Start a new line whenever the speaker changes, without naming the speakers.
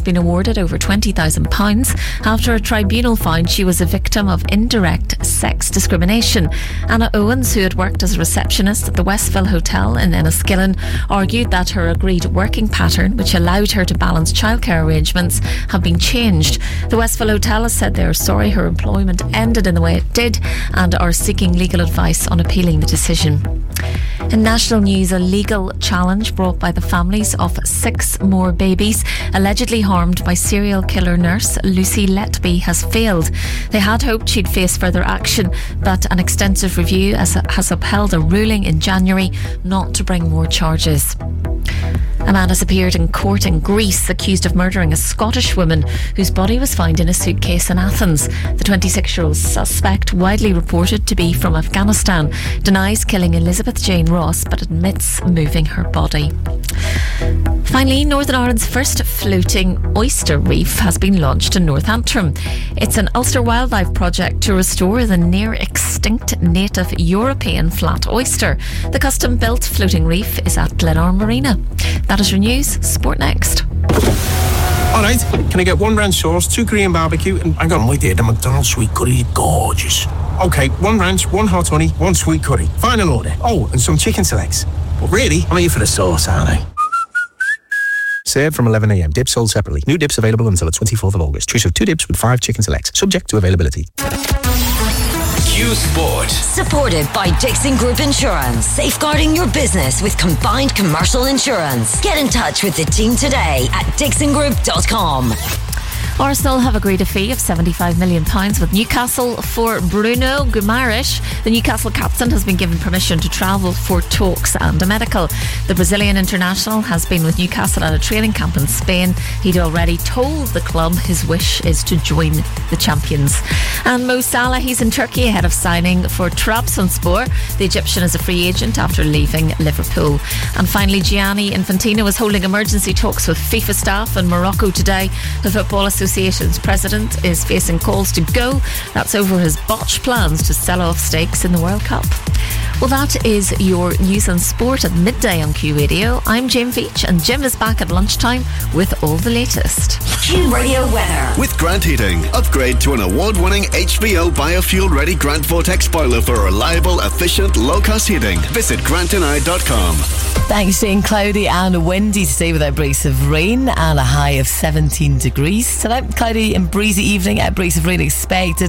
been awarded over £20,000 after a tribunal found she was a victim of indirect sex discrimination. Anna Owens, who had worked as a receptionist at the Westville Hotel in Enniskillen, argued that her agreed working pattern, which allowed her to balance childcare arrangements, have been changed. The Westville Hotel has said they are sorry her employment ended in the way it did and are seeking legal advice on appealing the decision. In national news, a legal challenge brought by the families of 6 more babies allegedly harmed by serial killer nurse Lucy Letby has failed. They had hoped she'd face further action, but an extensive review has upheld a ruling in January not to bring more charges. A man has appeared in court in Greece accused of murdering a Scottish woman whose body was found in a suitcase in Athens. The 26-year-old suspect, widely reported to be from Afghanistan, denies killing Elizabeth Jane Ross but admits moving her body. Finally, Northern Ireland's first floating oyster reef has been launched in North Antrim. It's an Ulster Wildlife project to restore the near-extinct native European flat oyster. The custom-built floating reef is at Glenarm Marina. That is your news. Sport next.
Alright, can I get 1 ranch sauce, 2 Korean barbecue, and I got my dear, the McDonald's sweet curry, gorgeous. Okay, 1 ranch, 1 hot honey, 1 sweet curry. Final order. Oh, and some chicken selects. But really, I'm here for the sauce, aren't I? Served from 11 a.m. Dips sold separately. New dips available until the 24th of August. Choice of 2 dips with 5 chicken selects. Subject to availability.
Q Sport.
Supported by Dixon Group Insurance. Safeguarding your business with combined commercial insurance. Get in touch with the team today at dixongroup.com.
Arsenal have agreed a fee of £75 million with Newcastle for Bruno Guimaraes. The Newcastle captain has been given permission to travel for talks and a medical. The Brazilian international has been with Newcastle at a training camp in Spain. He'd already told the club his wish is to join the champions. And Mo Salah, he's in Turkey ahead of signing for Trabzonspor. The Egyptian is a free agent after leaving Liverpool. And finally, Gianni Infantino is holding emergency talks with FIFA staff in Morocco today. The Football Association's president is facing calls to go. That's over his botched plans to sell off stakes in the World Cup. Well, that is your news and sport at midday on Q Radio. I'm Jim Veach, and Jim is back at lunchtime with all the latest.
Q Radio weather.
With Grant Heating. Upgrade to an award-winning HVO biofuel-ready Grant Vortex boiler for reliable, efficient, low-cost heating. Visit grantandI.com.
Thanks, Shane. Cloudy and windy today with a brace of rain and a high of 17 degrees. Tonight, cloudy and breezy evening, a brace of rain expected.